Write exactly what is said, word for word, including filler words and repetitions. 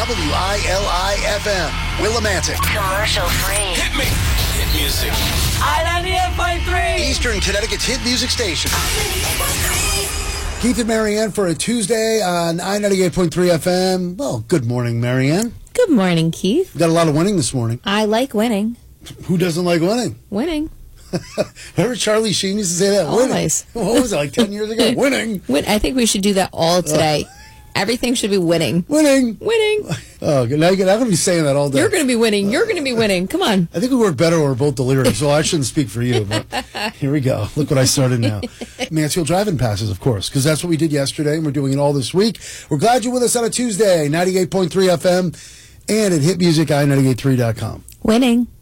W I L I F M, Willimantic. Commercial free. Hit me. Hit music. I ninety-eight point three. Eastern Connecticut's hit music station. Keith and Marianne for a Tuesday on I ninety-eight point three F M. Well, good morning, Marianne. Good morning, Keith. We got a lot of winning this morning. I like winning. Who doesn't like winning? Winning. Remember Charlie Sheen used to say that? Always. Winning. What was it, like ten years ago? Winning. Win- I think we should do that all today. Uh, Everything should be winning. Winning. Winning. Oh, now you're going to be saying that all day. You're going to be winning. You're going to be winning. Come on. I think we work better when we're both delirious, so I shouldn't speak for you. But here we go. Look what I started now. Mansfield driving passes, of course, because that's what we did yesterday, and we're doing it all this week. We're glad you're with us on a Tuesday, ninety-eight point three F M, and at hit music I ninety-eight point three dot com. Winning.